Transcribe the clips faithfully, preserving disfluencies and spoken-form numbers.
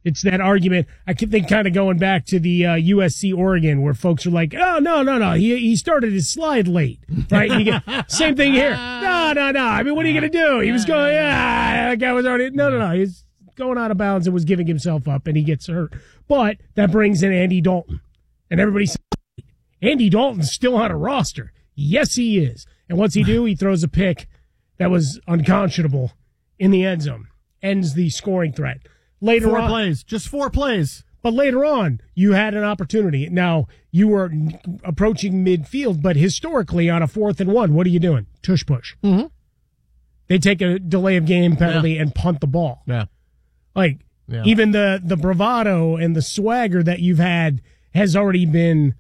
It's that argument. I can think kind of going back to the uh, U S C Oregon where folks are like, oh, no, no, no. He he started his slide late, right? You get, same thing here. No, no, no. I mean, what are you going to do? He was going, yeah, that guy was already, no, no, no. He's going out of bounds and was giving himself up and he gets hurt. But that brings in Andy Dalton. And everybody says, Andy Dalton's still on a roster. Yes, he is. And what's he do? He throws a pick that was unconscionable in the end zone. Ends the scoring threat. Later four on, plays, just four plays. But later on, you had an opportunity. Now, you were approaching midfield, but historically on a fourth and one, what are you doing? Tush push. Mm-hmm. They take a delay of game penalty yeah. and punt the ball. Yeah. Like, yeah. even the, the bravado and the swagger that you've had has already been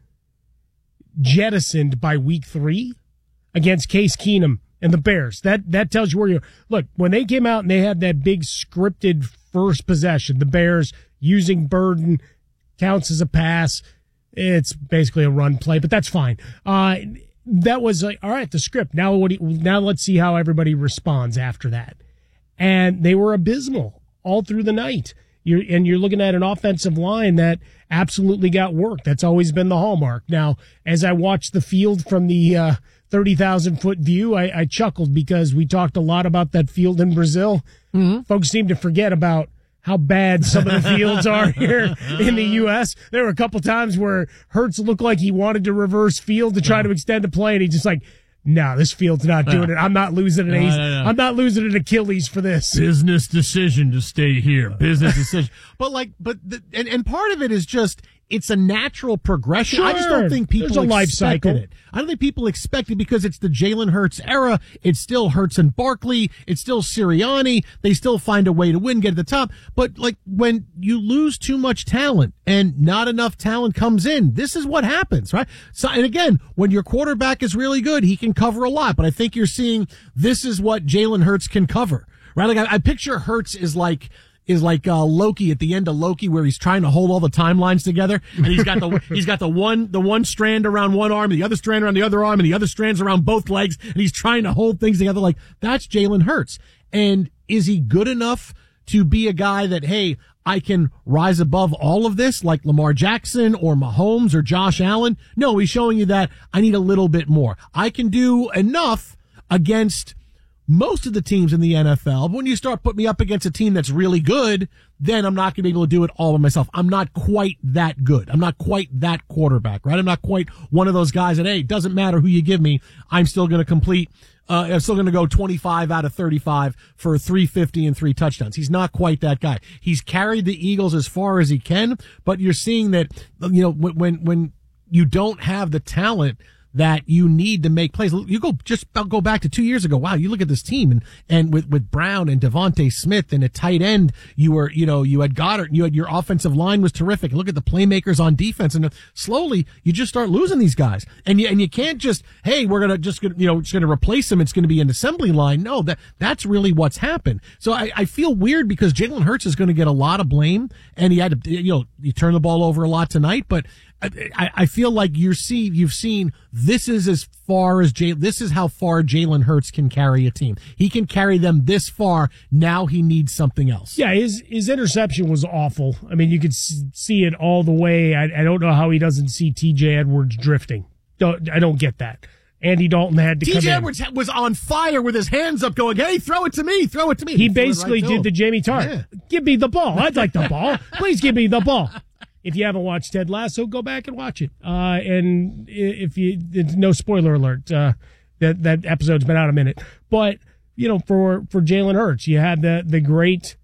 jettisoned by week three against Case Keenum and the Bears. That that tells you where you're. Look, when they came out and they had that big scripted first possession, the Bears using Burden counts as a pass. It's basically a run play, but that's fine. Uh, that was like, all right, the script. Now what? Do you, now let's see how everybody responds after that. And they were abysmal all through the night. You're, and you're looking at an offensive line that absolutely got work. That's always been the hallmark. Now, as I watched the field from the uh, thirty thousand foot view, I, I chuckled because we talked a lot about that field in Brazil. Mm-hmm. Folks seem to forget about how bad some of the fields are here in the U S. There were a couple times where Hurts looked like he wanted to reverse field to try to extend the play, and he just like, no, this field's not doing it. I'm not losing an Ace. No, no, no. I'm not losing an Achilles for this. Business decision to stay here. Business decision. But like, but the, and, and part of it is just, it's a natural progression. Sure. I just don't think people There's a life expected cycle. it. I don't think people expect it because it's the Jalen Hurts era. It's still Hurts and Barkley. It's still Sirianni. They still find a way to win, get to the top. But like when you lose too much talent and not enough talent comes in, this is what happens, right? So, and again, when your quarterback is really good, he can cover a lot. But I think you're seeing this is what Jalen Hurts can cover, right? Like I, I picture Hurts is like, is like uh, Loki at the end of Loki, where he's trying to hold all the timelines together, and he's got the he's got the one the one strand around one arm, and the other strand around the other arm, and the other strands around both legs, and he's trying to hold things together. Like that's Jalen Hurts. And is he good enough to be a guy that, hey, I can rise above all of this, like Lamar Jackson or Mahomes or Josh Allen? No, he's showing you that I need a little bit more. I can do enough against most of the teams in the N F L. But when you start putting me up against a team that's really good, then I'm not going to be able to do it all by myself. I'm not quite that good. I'm not quite that quarterback, right? I'm not quite one of those guys that, hey, it doesn't matter who you give me. I'm still going to complete, uh, I'm still going to go twenty-five out of thirty-five for three fifty and three touchdowns. He's not quite that guy. He's carried the Eagles as far as he can, but you're seeing that, you know, when, when, when you don't have the talent that you need to make plays. You go just go back to two years ago. Wow, you look at this team and, and with, with Brown and Devontae Smith and a tight end, you were, you know, you had Goddard, you had your offensive line was terrific. Look at the playmakers on defense, and slowly you just start losing these guys. And you, and you can't just, hey, we're gonna just gonna, you know, just gonna replace them. It's gonna be an assembly line. No, that, that's really what's happened. So I, I feel weird because Jalen Hurts is gonna get a lot of blame, and he had to, you know, he turned the ball over a lot tonight, but I, I feel like you're see, you've seen this is as far as Jay, this is how far Jalen Hurts can carry a team. He can carry them this far. Now he needs something else. Yeah, his his interception was awful. I mean, you could see it all the way. I, I don't know how he doesn't see T J Edwards drifting. Don't, I don't get that. Andy Dalton had to come in. T J Edwards was on fire with his hands up going, hey, throw it to me, throw it to me. He, he basically right did the Jamie Tartt. Yeah. Give me the ball. I'd like the ball. Please give me the ball. If you haven't watched Ted Lasso, go back and watch it. Uh, and if you, it's no spoiler alert, uh, that, that episode's been out a minute. But, you know, for, for Jalen Hurts, you had the, the great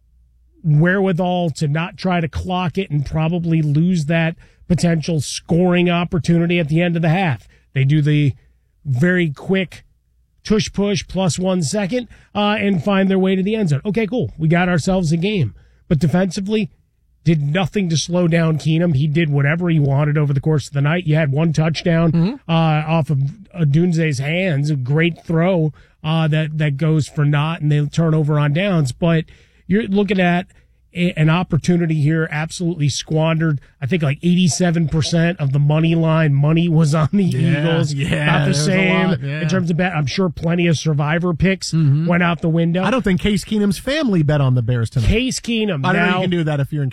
wherewithal to not try to clock it and probably lose that potential scoring opportunity at the end of the half. They do the very quick tush push plus one second, uh, and find their way to the end zone. Okay, cool. We got ourselves a game. But defensively, did nothing to slow down Keenum. He did whatever he wanted over the course of the night. You had one touchdown mm-hmm. uh, off of Odunze's hands, a great throw uh, that that goes for naught, and they turn over on downs. But you're looking at a, an opportunity here absolutely squandered. I think like eighty-seven percent of the money line money was on the yeah, Eagles. Yeah, not the same yeah. in terms of bet. I'm sure plenty of survivor picks mm-hmm. went out the window. I don't think Case Keenum's family bet on the Bears tonight. Case Keenum. I don't now, know you can do that if you're in